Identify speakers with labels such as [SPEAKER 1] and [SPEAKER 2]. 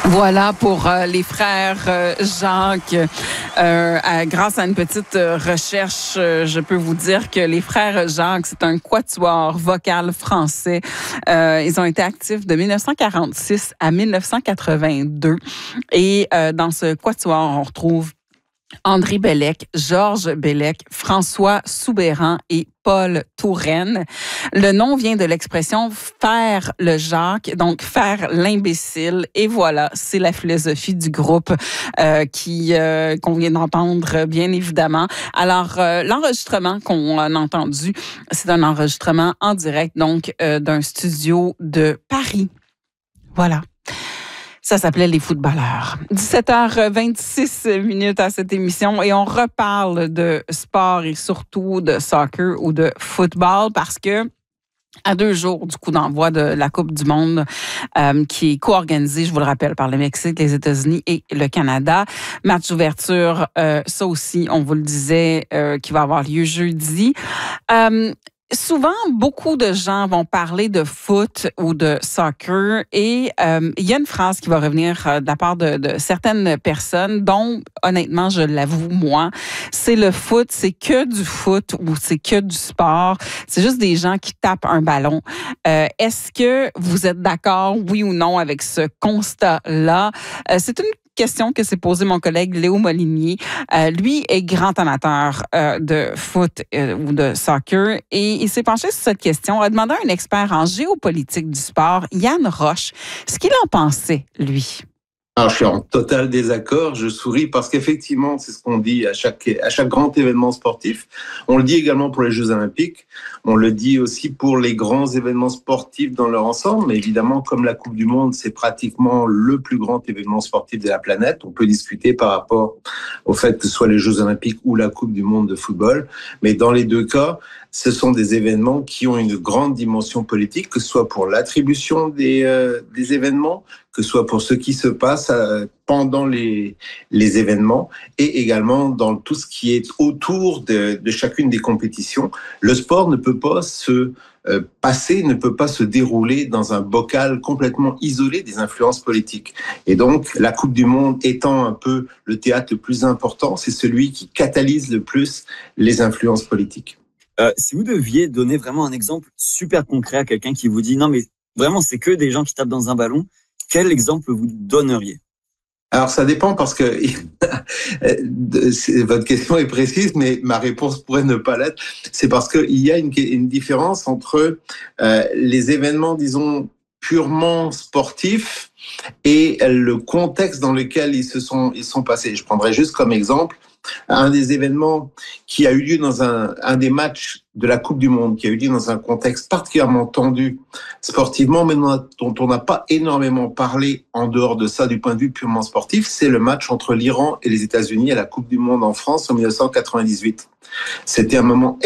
[SPEAKER 1] Voilà pour les frères Jacques. Grâce à une petite recherche, je peux vous dire que les frères Jacques, c'est un quatuor vocal français. Ils ont été actifs de 1946 à 1982. Et dans ce quatuor, on retrouve André Bellec, Georges Bellec, François Soubeyran et Paul Touraine. Le nom vient de l'expression « faire le Jacques », donc « faire l'imbécile ». Et voilà, c'est la philosophie du groupe qu'on vient d'entendre, bien évidemment. Alors, l'enregistrement qu'on a entendu, c'est un enregistrement en direct, donc d'un studio de Paris. Voilà. Ça s'appelait Les Footballeurs. 17h26 à cette émission et on reparle de sport et surtout de soccer ou de football parce que à 2 jours du coup d'envoi de la Coupe du Monde qui est co-organisée, je vous le rappelle, par le Mexique, les États-Unis et le Canada. Match d'ouverture, ça aussi, on vous le disait, qui va avoir lieu jeudi. Souvent, beaucoup de gens vont parler de foot ou de soccer et il y a une phrase qui va revenir de la part de certaines personnes dont, honnêtement, je l'avoue, moi, c'est le foot, c'est que du foot ou c'est que du sport. C'est juste des gens qui tapent un ballon. Est-ce que vous êtes d'accord, oui ou non, avec ce constat-là? C'est une question que s'est posée mon collègue Léo Molinier. Lui est grand amateur de foot ou de soccer et il s'est penché sur cette question, a demandé à un expert en géopolitique du sport, Yann Roche, ce qu'il en pensait, lui.
[SPEAKER 2] Alors, je suis en total désaccord. Je souris parce qu'effectivement, c'est ce qu'on dit à chaque grand événement sportif. On le dit également pour les Jeux Olympiques. On le dit aussi pour les grands événements sportifs dans leur ensemble. Mais évidemment, comme la Coupe du Monde, c'est pratiquement le plus grand événement sportif de la planète. On peut discuter par rapport au fait que ce soit les Jeux Olympiques ou la Coupe du Monde de football. Mais dans les deux cas, ce sont des événements qui ont une grande dimension politique, que ce soit pour l'attribution des événements, que ce soit pour ce qui se passe pendant les événements et également dans tout ce qui est autour de chacune des compétitions. Le sport ne peut pas se passer, ne peut pas se dérouler dans un bocal complètement isolé des influences politiques. Et donc, la Coupe du Monde étant un peu le théâtre le plus important, c'est celui qui catalyse le plus les influences politiques.
[SPEAKER 3] Si vous deviez donner vraiment un exemple super concret à quelqu'un qui vous dit « Non, mais vraiment, c'est que des gens qui tapent dans un ballon », quel exemple vous donneriez ?
[SPEAKER 2] Alors, ça dépend parce que votre question est précise, mais ma réponse pourrait ne pas l'être. C'est parce qu'il y a une différence entre les événements, disons, purement sportifs et le contexte dans lequel ils sont passés. Je prendrai juste comme exemple un des événements qui a eu lieu dans un des matchs de la Coupe du Monde, qui a eu lieu dans un contexte particulièrement tendu sportivement, mais dont on n'a pas énormément parlé en dehors de ça du point de vue purement sportif, c'est le match entre l'Iran et les États-Unis à la Coupe du Monde en France en 1998. C'était un moment